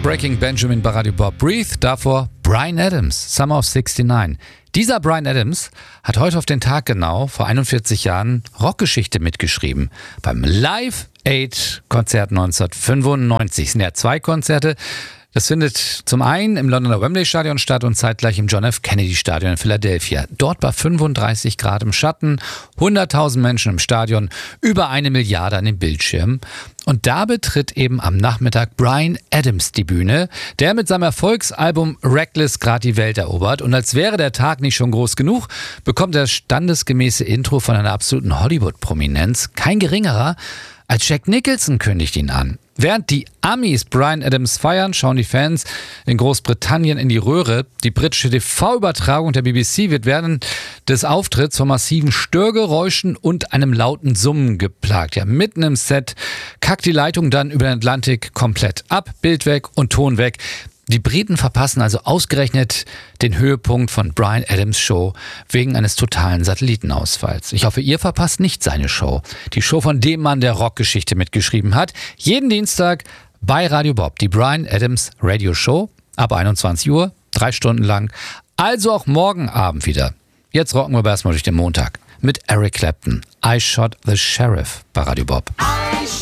Breaking Benjamin bei Radio Bob. Breathe, davor Bryan Adams, Summer of 69. Dieser Bryan Adams hat heute auf den Tag genau vor 41 Jahren Rockgeschichte mitgeschrieben. Beim Live Aid Konzert 1995. Es sind ja 2 Konzerte. Das findet zum einen im Londoner Wembley Stadion statt und zeitgleich im John F. Kennedy Stadion in Philadelphia. Dort bei 35 Grad im Schatten, 100.000 Menschen im Stadion, über 1 Milliarde an den Bildschirmen. Und da betritt eben am Nachmittag Bryan Adams die Bühne, der mit seinem Erfolgsalbum Reckless gerade die Welt erobert. Und als wäre der Tag nicht schon groß genug, bekommt er das standesgemäße Intro von einer absoluten Hollywood-Prominenz. Kein geringerer als Jack Nicholson kündigt ihn an. Während die Amis Bryan Adams feiern, schauen die Fans in Großbritannien in die Röhre. Die britische TV-Übertragung der BBC wird während des Auftritts von massiven Störgeräuschen und einem lauten Summen geplagt. Ja, mitten im Set kackt die Leitung dann über den Atlantik komplett ab, Bild weg und Ton weg. Die Briten verpassen also ausgerechnet den Höhepunkt von Bryan Adams' Show wegen eines totalen Satellitenausfalls. Ich hoffe, ihr verpasst nicht seine Show. Die Show von dem Mann, der Rockgeschichte mitgeschrieben hat. Jeden Dienstag bei Radio Bob. Die Bryan Adams Radio Show ab 21 Uhr, 3 Stunden lang. Also auch morgen Abend wieder. Jetzt rocken wir aber erstmal durch den Montag mit Eric Clapton. I Shot the Sheriff bei Radio Bob.